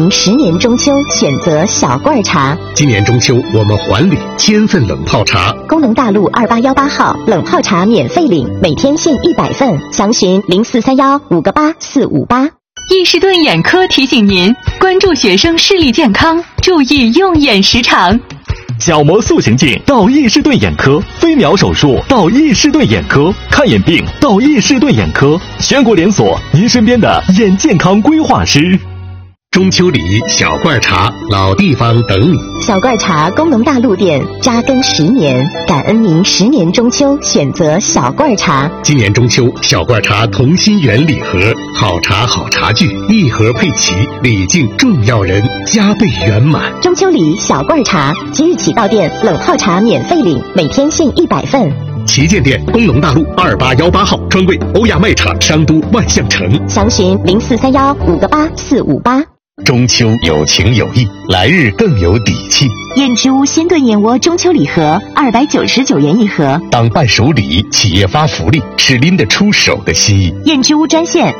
您10年中秋选择小罐茶。 今年中秋我们还礼1000份冷泡茶。 工农大路2818号冷泡茶免费领，每天限100份，详询0431-58458。 伊士顿眼科提醒您关注学生视力健康，注意用眼时长。 角膜塑形镜到伊士顿眼科，飞秒手术到伊士顿眼科，看眼病到伊士顿眼科，全国连锁，您身边的眼健康规划师。 中秋礼小罐茶，老地方等你。 小罐茶工农大路店扎根10年，感恩您10年中秋选择小罐茶。 今年中秋小罐茶同心圆礼盒，好茶好茶具，一盒配齐，礼敬重要人，加倍圆满。 中秋礼小罐茶，即日起到店冷泡茶免费领，每天限100份。 旗舰店工农大路2818号，专柜欧亚卖场商都万象城， 详询0431-58458。 中秋有情有义，来日更有底气。 燕之屋鲜炖燕窝中秋礼盒299元一盒， 当伴手礼，企业发福利，是拎得出手的心意。 燕之屋专线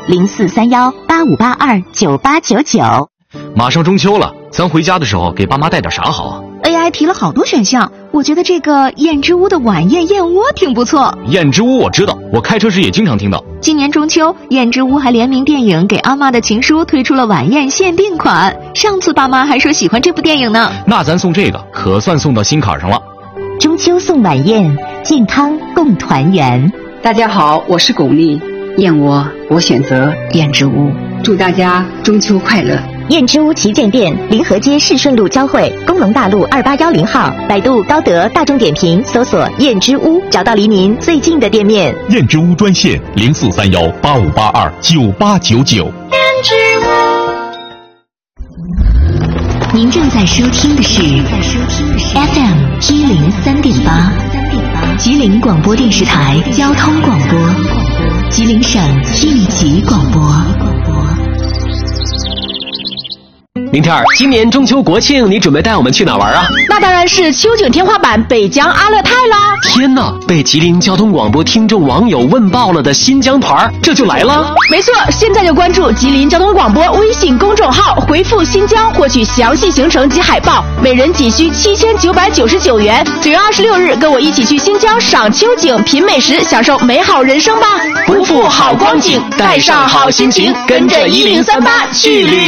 0431-8582-9899。 马上中秋了，咱回家的时候给爸妈带点啥好啊？ AI 提了好多选项，我觉得这个燕之屋的晚宴燕窝挺不错。 燕之屋我知道，我开车时也经常听到。 今年中秋，燕之屋还联名电影《给阿妈的情书》推出了晚宴限定款。上次爸妈还说喜欢这部电影呢。 那咱送这个，可算送到心坎上了。 中秋送晚宴，健康共团圆。 大家好，我是巩俐，燕窝我选择燕之屋，祝大家中秋快乐。 燕之屋旗舰店，临河街市顺路交汇，工农大路2810号，百度、高德、大众点评搜索燕之屋，找到离您最近的店面。 燕之屋专线0431-8582-9899。燕之屋。 您正在收听的是 FM 103.8，吉林广播电视台交通广播，吉林省一级广播。 明天今年中秋国庆，你准备带我们去哪玩啊？ 那当然是秋景天花板北疆阿勒泰啦！ 天哪，被吉林交通广播听众网友问爆了的新疆团，这就来了？ 没错，现在就关注吉林交通广播微信公众号，回复新疆获取详细行程及海报，每人仅需7999元。9月26日，跟我一起去新疆赏秋景、品美食，享受美好人生吧！ 不负好光景，带上好心情，跟着1038去旅